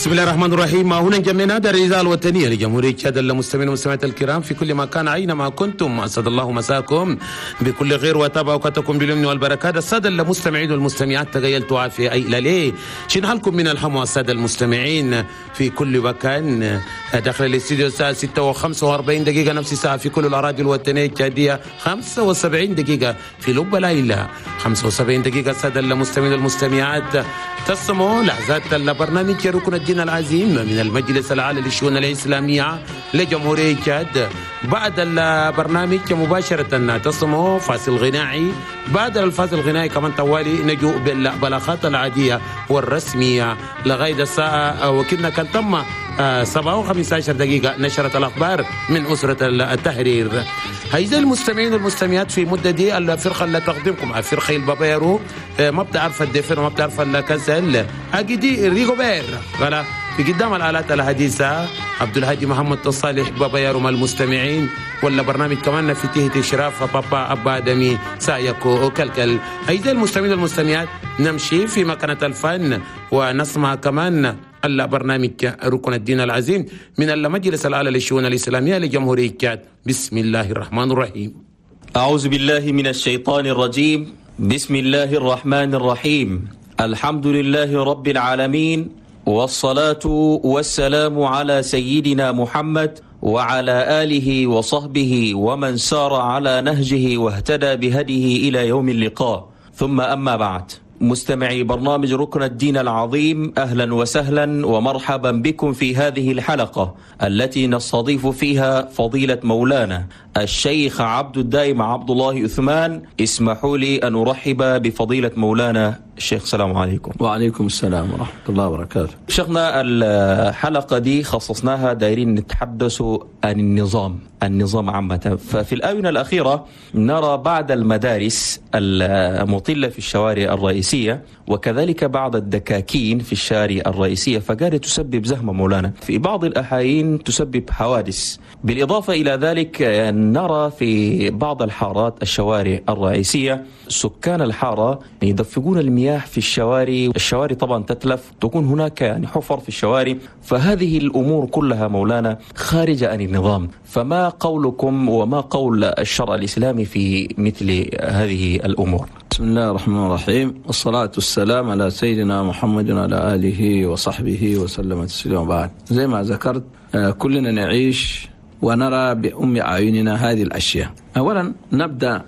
بسم الله الرحمن الرحيم. هنا جمعنا هذا الرسالة الوطنية لجمهورية تشاد المستمعين والمستمعات الكرام في كل مكان أينما كنتم، أسعد الله مساكم بكل خير وتابع أوقاتكم باليمن والبركات. السادة المستمعين والمستمعات تغيلتوا عافية أي ليه شين حالكم من الحمو السادة المستمعين في كل مكان. داخل الاستديو الساعة 6:45 دقيقة نفس الساعة في كل الأراضي الوطنية التشادية، 75 دقيقة في لب ليلى، 75 دقيقة السادة المستمعين والمستمعات تسمعوا لحظات البرنامج ركن الدين العظيم من المجلس الأعلى للشؤون الإسلامية لجمهورية تشاد. بعد البرنامج مباشرة تسمعوا فاصل غنائي، بعد الفاصل الغنائي كمان طوالي نجو بالبلاغات العادية والرسمية لغاية الساعة وكنا كان تم 7:15 دقيقة نشرت الأخبار من أسرة التحرير. هيدا المستمعين والمستمعات في مدة دي الفرقة اللي تقدمكم الفرقة البابيرو ما بتعرف الدفن وما بتعرف الكسل أجدي ريغوبير ولا في قدام الآلات الحديثة عبد الهادي محمد الصالح بابيرو مع المستمعين، ولا برنامج كمان في تهت إشراف بابا أبا آدمي سايكو كلكل. هيدا المستمعين والمستمعات نمشي في مكانة الفن ونسمع كمان البرنامج ركن الدين العظيم من المجلس الأعلى للشؤون الإسلامية لجمهورية تشاد. بسم الله الرحمن الرحيم. أعوذ بالله من الشيطان الرجيم. بسم الله الرحمن الرحيم. الحمد لله رب العالمين، والصلاة والسلام على سيدنا محمد وعلى آله وصحبه ومن سار على نهجه واهتدى بهديه إلى يوم اللقاء، ثم أما بعد. مستمعي برنامج ركن الدين العظيم، أهلا وسهلا ومرحبا بكم في هذه الحلقة التي نستضيف فيها فضيلة مولانا الشيخ عبد الدائم عبد الله عثمان. اسمحوا لي أن أرحب بفضيلة مولانا الشيخ. السلام عليكم. وعليكم السلام ورحمة الله وبركاته. شيخنا، الحلقة دي خصصناها دايرين نتحدث عن النظام عامة. ففي الآونة الأخيرة نرى بعض المدارس المطلة في الشوارع الرئيسية وكذلك بعض الدكاكين في الشارع الرئيسية، فقاعدة تسبب زحمة مولانا، في بعض الأحيان تسبب حوادث. بالإضافة إلى ذلك نرى في بعض الحارات الشوارع الرئيسية سكان الحارة يدفقون المياه في الشوارع طبعا تتلف، تكون هناك حفر في الشوارع، فهذه الأمور كلها مولانا خارجة عن النظام. فما قولكم وما قول الشرع الإسلامي في مثل هذه الأمور؟ بسم الله الرحمن الرحيم، والصلاة والسلام على سيدنا محمد وعلى آله وصحبه وسلم تسليما. بعد، زي ما ذكرت كلنا نعيش ونرى بأم أعيننا هذه الأشياء. أولا نبدأ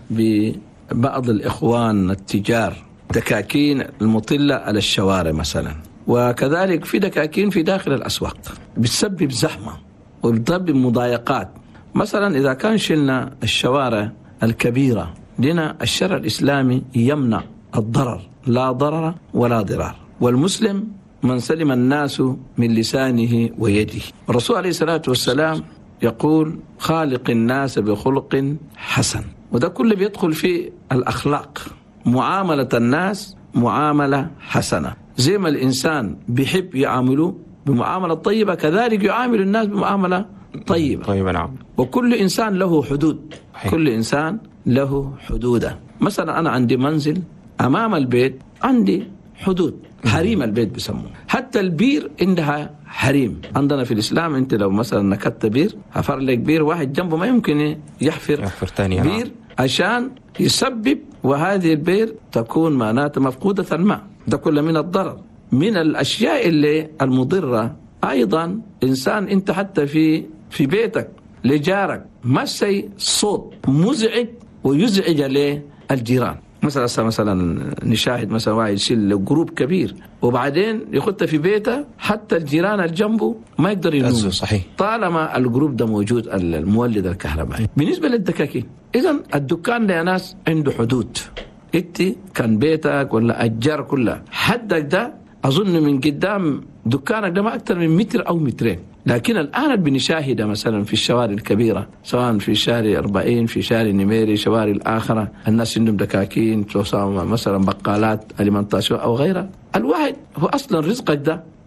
ببعض الإخوان التجار، دكاكين المطلة على الشوارع مثلا، وكذلك في دكاكين في داخل الأسواق بتسبب زحمة وبتسبب مضايقات. مثلا إذا كان شلنا الشوارع الكبيرة، لنا الشرع الإسلامي يمنع الضرر، لا ضرر ولا ضرار، والمسلم من سلم الناس من لسانه ويده. الرسول عليه الصلاة والسلام يقول خالق الناس بخلق حسن، وده كله بيدخل في الأخلاق. معاملة الناس معاملة حسنة، زي ما الإنسان بيحب يعامله بمعاملة طيبة كذلك يعامل الناس بمعاملة طيبة. نعم. وكل إنسان له حدود، كل إنسان له حدوده. مثلا أنا عندي منزل أمام البيت عندي حدود، حريم البيت بسموه. حتى البير عندها حريم. عندنا في الإسلام أنت لو مثلا نكت بير، حفر لك بير، واحد جنبه ما يمكن يحفر تاني بير عشان يسبب، وهذه البير تكون معناتها مفقودة الماء. ده كله من الضرر، من الأشياء اللي المضرة. أيضا إنسان أنت حتى في بيتك لجارك مسي صوت مزعج ويزعج عليه الجيران. مثلا نشاهد مثلا واحد يشيل جروب كبير وبعدين يخط في بيته، حتى الجيران الجنبه ما يقدر ينوم. صحيح. طالما الجروب ده موجود، المولد الكهربائي. بالنسبة للدكاكين، إذن الدكان ده يا ناس عنده حدود. انت كان بيتك ولا أجار كلها حدك ده أظن من قدام دكانك ده ما أكثر من متر أو مترين. لكن الآن بنشاهد مثلا في الشوارع الكبيرة، سواء في شارع 40، في شارع نميري، شوارع الآخرة، الناس عندهم دكاكين، مثلا بقالات، أليمنتاسيون أو غيرها. الواحد هو أصلا رزقك ده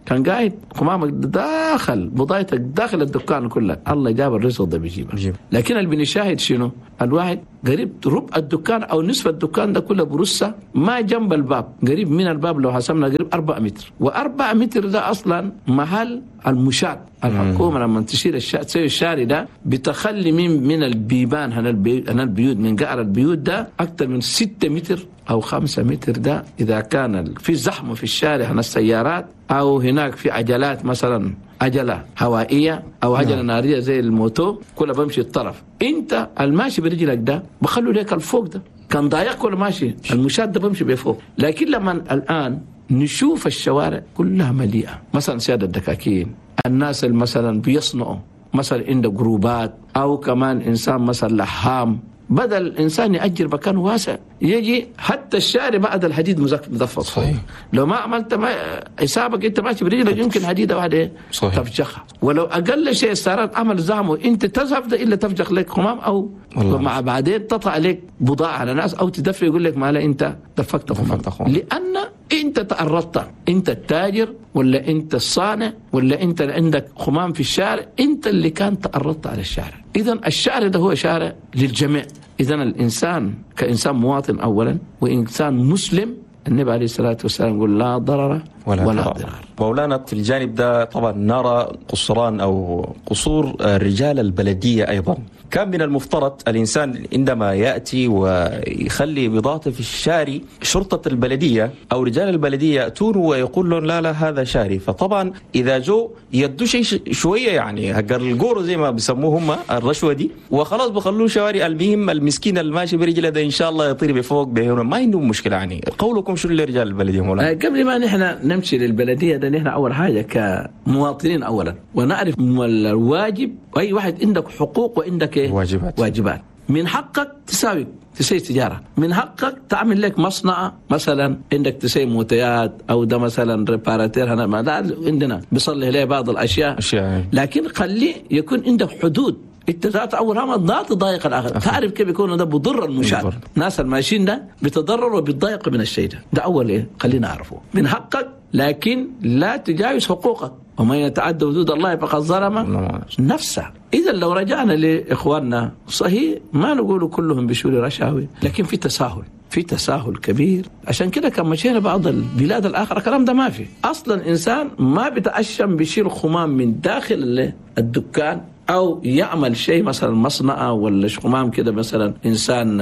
كان قاعد قمامك داخل بضايتك داخل الدكان كله، الله جاب الرزق ده بيجيبه. لكن اللي بنشاهد شنو؟ الواحد قريب ربع الدكان او نصف الدكان ده كله برصة ما جنب الباب، قريب من الباب لو حسبنا قريب 4 متر، و4 متر ده اصلا محل المشاة. الحكومه لما تشيل تسوي الشارع ده بتخلي من البيبان هنا البيوت من قعر البيوت ده اكثر من 6 متر او 5 متر. ده اذا كان في زحمه في الشارع هنا السيارات او هناك في عجلات مثلا عجله هوائيه او عجله ناريه زي الموتو كلها بمشي الطرف، انت الماشي برجلك ده بخلوا لك الفوق ده كان ضايق ولا ماشي المشاة ده بمشي بفوق. لكن لما الان نشوف الشوارع كلها مليئه، مثلا سيادة الدكاكين، الناس اللي مثلا بيصنعوا مثلا عنده جروبات او كمان انسان مثلا لحام، بدل الانسان يأجر مكان واسع يجي حتى الشارع بعد الحديد مضفط. صحيح. لو ما عملت حسابك انت ماشي برجلك يمكن حديده واحده تفجخها، ولو اقل شيء السيارات عمل زحمه انت تذهب الا تفجخ لك خمام او مع بعدين تطلع عليك بضاعه على ناس او تدفع يقول لك ما لا انت دفقت خمام، لان انت تعرضت، انت التاجر ولا انت الصانع ولا انت اللي عندك خمام في الشارع، انت اللي كان تعرضت على الشارع. اذا الشارع ده هو شارع للجميع. إذن الإنسان كإنسان مواطن أولا وإنسان مسلم، النبي عليه الصلاة والسلام يقول لا ضرر ولا ضرار. مولانا في الجانب ده طبعا نرى قصران أو قصور رجال البلدية أيضا. كان من المفترض الإنسان عندما يأتي ويخلي بضاعته في الشارع شرطة البلدية أو رجال البلدية يأتون ويقول لهم لا هذا شاري. فطبعا إذا جو يدوا شيء شوية يعني هجر الجورو زي ما بيسموه هم الرشوة دي وخلاص بخلوه شوارع. المهم المسكين الماشي برجله ده إن شاء الله يطير بفوق بهنا ما عندهم مشكلة. يعني قولكم شو لرجال البلدية مولانا؟ قبل ما نحن نمشي للبلدية ده نحن أول حاجة كمواطنين أولا ونعرف الواجب، أي واحد عندك حقوق وعندك واجبات. من حقك تساوي تجارة، من حقك تعمل لك مصنع مثلا عندك تسوي موتيات او ده مثلا ريباراتير هنا ما ده عندنا بيصلح له بعض الاشياء لكن خليه يكون عندك حدود. انت ذات اول ما تضايق الاخر، تعرف كيف يكون ده بضر المشاة. الناس الماشيين ده بيتضرروا وبيتضايقوا من الشيء ده اول ايه خلينا نعرفه. من حقك لكن لا تجاوز حقوقك، ومن يتعدى حدود الله فقد ظلم نفسه. إذا لو رجعنا لإخواننا صحيح ما نقول كلهم بشوري رشاوي، لكن في تساهل كبير. عشان كده كان مشينا بعض البلاد الآخرة كلام ده ما في أصلا. إنسان ما بيتأشم بيشيل خمام من داخل الدكان أو يعمل شيء مثلا مصنع ولا خمام كده مثلا إنسان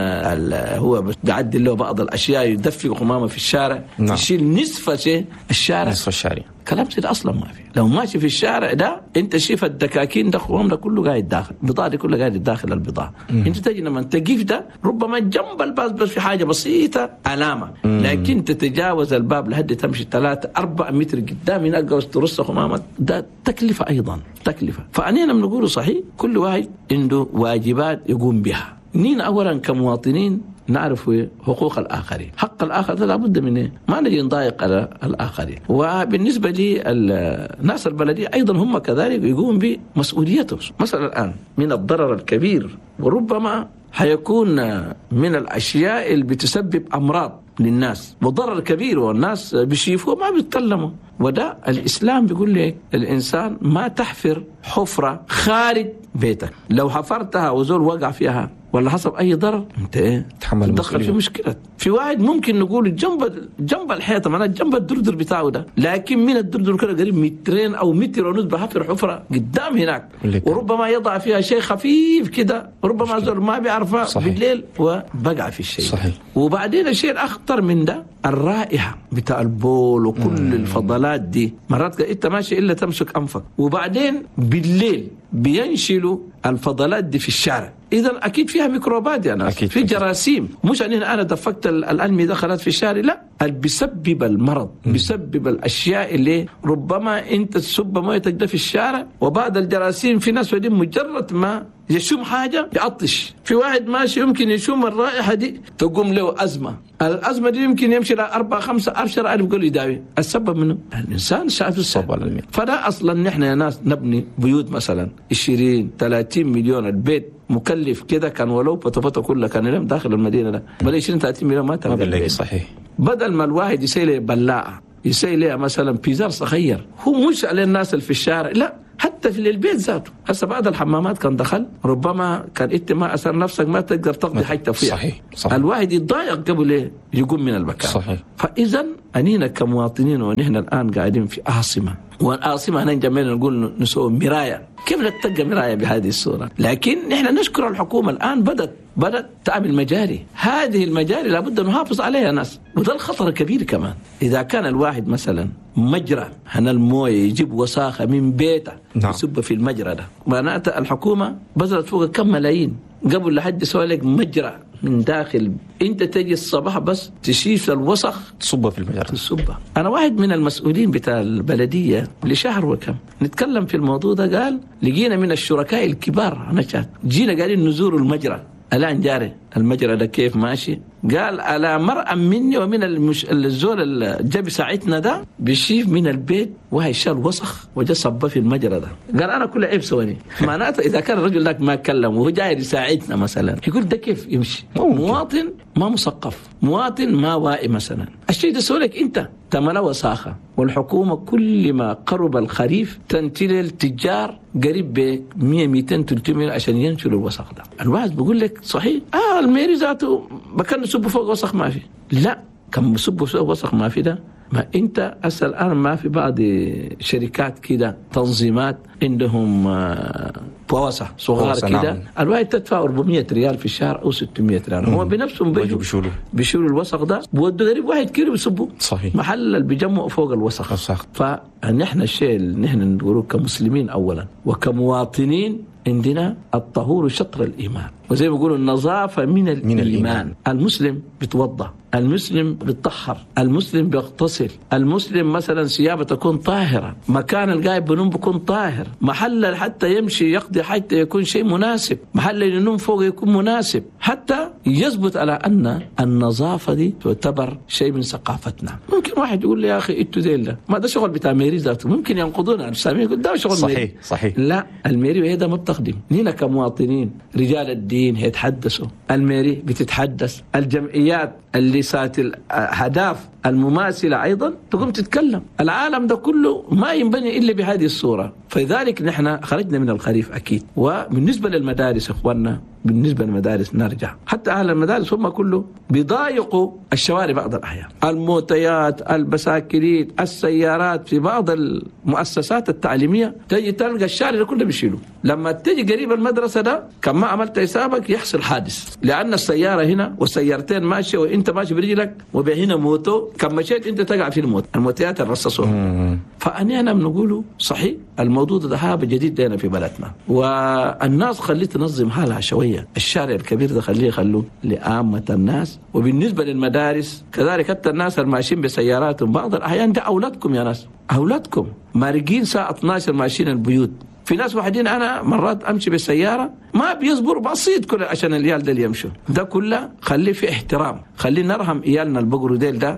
هو بيعدل له بعض الأشياء يدفق خمامه في الشارع يشيل نصف الشارع كلام كده أصلا ما في. لو ماشي في الشارع ده أنت شايف الدكاكين ده خمام ده كله قاعد داخل البضاعة دي كله قاعد داخل البضاعة. أنت تجي لما تقيف ده ربما جنب الباب بس في حاجة بسيطة علامة لكن تتجاوز الباب لحد تمشي 3-4 متر قدام هناك وترص خمامك ده تكلفة أيضا تكلفة. فأنينا بنقول صحيح كل واحد عنده واجبات يقوم بها. نين أولا كمواطنين نعرف حقوق الآخرين، حق الآخر ده لابد منه ما نجي نضايق على الآخرين. وبالنسبة للناس البلدية أيضا هم كذلك يقوم بمسؤوليته. مثلا الآن من الضرر الكبير وربما حيكون من الأشياء اللي بتسبب أمراض للناس وضرر كبير والناس بيشوفوه ما بيتكلموا. وده الإسلام بيقول لك الإنسان ما تحفر حفرة خارج بيتك، لو حفرتها وزول وقع فيها ولا حصل أي ضرر أنت تدخل في مشكلة. في واحد ممكن نقول جنب الحيطة معناه جنب الدردر بتاعه ده، لكن من الدردر كده قريب 2 أو 1.5 متر بحفر حفرة قدام هناك وربما يضع فيها شيء خفيف كده وربما زول ما بيعرفه بالليل وبقع في الشيء صحيح. وبعدين الشيء الأخطر من ده الرائحة بتاع البول وكل الفضلات دي مرات انت ماشي إلا تمسك أنفك وبعدين بالليل بينشلوا الفضلات دي في الشارع. إذا أكيد فيها ميكروبات يعني أكيد في جراثيم، مش أنا دفقت الألمي دخلت في الشارع، لا بيسبب المرض بيسبب الأشياء اللي ربما أنت تصب مويتك ده في الشارع وبعد الجراثيم في ناس ودين مجرد ما يشم حاجة يعطش. في واحد ماشي يمكن يشم الرائحة دي تقوم له أزمة، الأزمة دي يمكن يمشي ل 4-5 ألف قول يداوي. السبب منه الإنسان شايف السبب. فده أصلا نحن يا ناس نبني بيوت مثلا 20-30 مليون البيت مكلف كده كان ولو بطبطة كلها كان ينام داخل المدينة ده بل 20-30 مليون ما تبقى صحيح. بدل ما الواحد يسيل بلاعة يسوي لها مثلا بيزار صغير، هو مش على الناس اللي في الشارع، لا حتى في البيت ذاته. هسه بعد الحمامات كان دخل ربما كان انت ما اثر نفسك ما تقدر تقضي حاجتك فيها. صحيح. الواحد يتضايق قبل ايه يقوم من المكان. صحيح. فاذا انينا كمواطنين ونحن الان قاعدين في عاصمه، والعاصمه هنا جميل نقول نسوي مرايه، كيف نتلقى مرايه بهذه الصوره؟ لكن نحن نشكر الحكومه الان بدأت تعمل مجاري، هذه المجاري لابد أن نحافظ عليها ناس، وده الخطر الكبير كمان. إذا كان الواحد مثلا مجرى هنا المويه يجيب وساخة من بيته يصب في المجرى ده، معناته الحكومة بذلت فوق كم ملايين قبل لحد يسوي لك مجرى من داخل، انت تجي الصباح بس تشيف الوسخ تصبه في المجرى. تصبه. انا واحد من المسؤولين بتاع البلديه لشهر وكم نتكلم في الموضوع ده، قال لقينا من الشركاء الكبار هناك جينا قاعدين نزور المجرى الان جاري المجرى ده كيف ماشي، قال على مرأة مني ومن الزول اللي جاب ساعتنا ده بيشيف من البيت وهي شال وسخ وجا صبه في المجرى ده. قال انا كل عيب سواني. معناته اذا كان الرجل ذاك ما اتكلم وهو جاي يساعدنا مثلا، يقول ده كيف يمشي؟ مواطن ما مثقف، مواطن ما واعي مثلا، الشيء ده سولك انت تملا وساخه. والحكومه كل ما قرب الخريف تنتل التجار قريب ب 100 200 300 عشان ينشلوا الوسخ ده. الواحد بيقول لك صحيح الميري ذاته بكن يصب فوق وسخ ما في، لا كم يصب فوق وسخ ما في ده. ما انت هسه الان ما في بعض شركات كده تنظيمات عندهم بواسة صغار كده، الواحد تدفع 400 ريال في الشهر او 600 ريال، هو بنفسهم بيشيلوا الوسخ ده بودوا قريب 1 كيلو بيصبوا. صحيح. محل اللي بيجمعوا فوق الوسخ. فنحن الشيء اللي نحن نقوله كمسلمين اولا وكمواطنين، عندنا الطهور شطر الإيمان، وزي ما بيقولوا النظافة من الإيمان. المسلم بيتوضأ، المسلم بيتطهر، المسلم بيغتسل، المسلم مثلا ثيابه تكون طاهرة، مكان القاعد بنوم بيكون طاهر، محل حتى يمشي يقضي حاجته يكون شيء مناسب، محل ينوم فوق يكون مناسب، حتى يثبت على أن النظافة دي تعتبر شيء من ثقافتنا. ممكن واحد يقول لي يا أخي إنتوا ذيل ما ده شغل بتاع ميري ذاته، ممكن ينقضونا السامي يقول ده شغل ميري. صحيح. لا الميري وهي ده ما بتخدم. نحن كمواطنين رجال الدين هيتحدثوا، الميري بتتحدث، الجمعيات اللي سات الأهداف المماثلة أيضا تقوم تتكلم. العالم ده كله ما ينبني إلا بهذه الصورة. فلذلك نحن خرجنا من الخريف أكيد. وبالنسبة للمدارس إخواننا، بالنسبة للمدارس نرجع، حتى أهل المدارس هم كله بيضايقوا الشوارع بعض الأحيان، الموتيات، البساكليت، السيارات في بعض المؤسسات التعليمية تجي تلقى الشارع كله بيشيله. لما تجي قريب المدرسة ده كم ما عملت حسابك يحصل حادث، لأن السيارة هنا والسيارتين ماشية وإنت ماشي برجلك وبهنا موتو، كم مشيت أنت تقع في الموتيات الرصاصون. فأنا بنقوله صحيح الموضوع ده هذا جديد لنا في بلدنا، والناس خليه تنظم حالها شوية. الشارع الكبير ده خلوه لعامة الناس. وبالنسبة للمدارس كذلك، حتى الناس الماشيين بسياراتهم بعض الأحيان ده أولادكم يا ناس، أولادكم مارقين ساعة 12 ماشيين البيوت. في ناس واحدين أنا مرات أمشي بالسيارة ما بيصبر بسيط كله عشان العيال ده اللي يمشوا. ده كله خليه في احترام، خليه نرحم عيالنا البقروا ديل ده.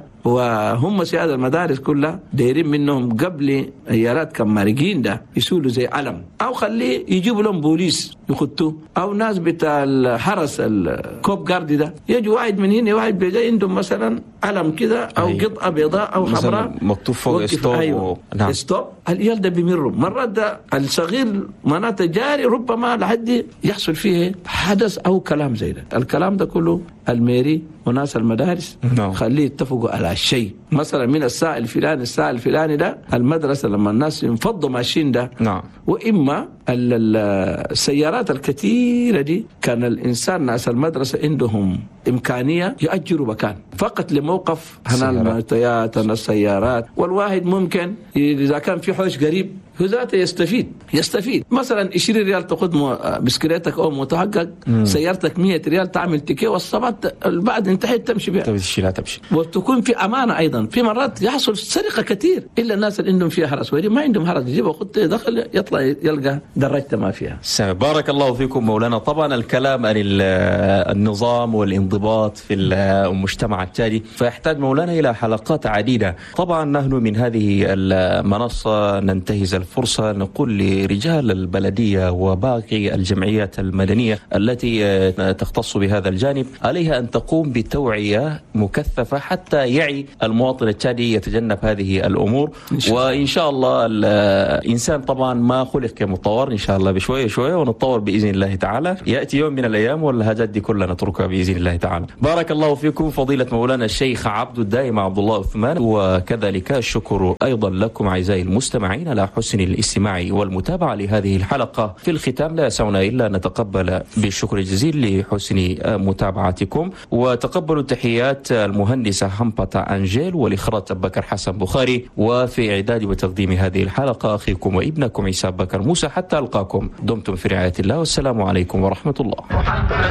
وهم سيادة المدارس كلها دايرين منهم قبل عيالات كم مارقين ده يسولوا زي علم، أو خليه يجيبوا لهم بوليس يخطوه، أو ناس بتاع الحرس الكوب جارد ده يجي واحد من هنا واحد بيجي عندهم مثلا علم كده أو قطعة بيضاء أو حمراء مكتوب فوق ستوب. أيوة. نعم. ستوب. العيال ده بيمروا مرات ده الصغير معناته جاري ربما لحد يحصل فيه حدث أو كلام زي ده. الكلام ده كله الميري وناس المدارس خليه يتفقوا على شيء، مثلا من الساعة الفلاني ده المدرسة لما الناس ينفضوا ماشيين ده. وإما السيارات الكثيرة دي كان الإنسان ناس المدرسة عندهم إمكانية يأجروا مكان فقط لموقف هنا الموتيات هنا السيارات، والواحد ممكن إذا كان في حوش قريب هو ذاته يستفيد مثلا 20 ريال تاخذ بسكريتك او متحقق، سيارتك 100 ريال تعمل تيكي والصبات بعد انتهيت تمشي بها تمشي وتكون في امانه. ايضا في مرات يحصل سرقه كثير، الا الناس اللي عندهم فيها حرس وما عندهم حرس يجيبها خط دخل يطلع يلقى درجته ما فيها. بارك الله فيكم مولانا. طبعا الكلام عن النظام والانضباط في المجتمع التالي فيحتاج مولانا الى حلقات عديده. طبعا نحن من هذه المنصه ننتهز الفرصة نقول لرجال البلدية وباقي الجمعيات المدنية التي تختص بهذا الجانب عليهم عليها أن تقوم بتوعية مكثفة حتى يعي المواطن التشادي يتجنب هذه الأمور. وإن شاء الله الإنسان طبعا ما خلق كمتطور، إن شاء الله بشوية شوية ونتطور بإذن الله تعالى. يأتي يوم من الأيام واللهجات دي كلها نتركها بإذن الله تعالى. بارك الله فيكم فضيلة مولانا الشيخ عبد الدائم عبد الله عثمان، وكذلك الشكر أيضا لكم أعزائي المستمعين على حسن الاستماع والمتابعة لهذه الحلقة. في الختام لا يسعنا إلا أن نتقبل بالشكر الجزيل لحسن متابعتكم، وتقبلوا تحيات المهندسة همبتا أنجيل والإخراج بكر حسن بخاري، وفي إعداد وتقديم هذه الحلقة أخيكم وابنكم عيسى بكر موسى. حتى ألقاكم دمتم في رعاية الله، والسلام عليكم ورحمة الله.